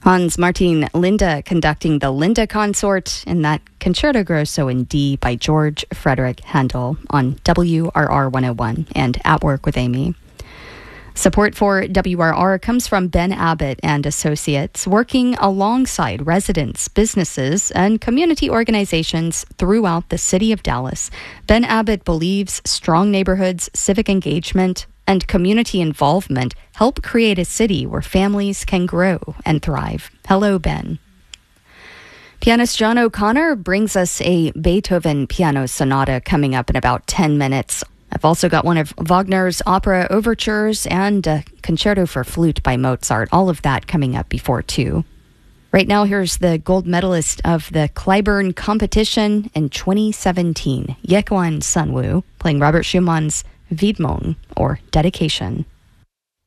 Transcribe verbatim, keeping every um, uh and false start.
Hans Martin Linde conducting the Linde Consort in that Concerto Grosso in D by George Frederick Handel on W R R one oh one and At Work with Amy. Support for W R R comes from Ben Abbott and Associates, working alongside residents, businesses, and community organizations throughout the city of Dallas. Ben Abbott believes strong neighborhoods, civic engagement, and community involvement help create a city where families can grow and thrive. Hello, Ben. Pianist John O'Connor brings us a Beethoven piano sonata coming up in about ten minutes. I've also got one of Wagner's opera overtures and a concerto for flute by Mozart. All of that coming up before two. Right now, here's the gold medalist of the Clyburn competition in twenty seventeen, Yekwon Sunwoo, playing Robert Schumann's Widmung, or Dedication.